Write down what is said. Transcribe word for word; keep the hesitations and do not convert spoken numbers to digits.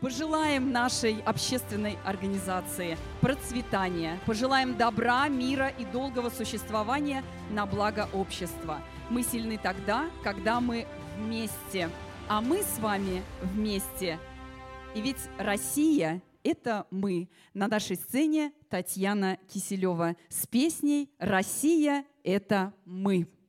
Пожелаем нашей общественной организации процветания, пожелаем добра, мира и долгого существования на благо общества. Мы сильны тогда, когда мы вместе, а мы с вами вместе. И ведь Россия – это мы. На нашей сцене Татьяна Киселева с песней «Россия – это мы».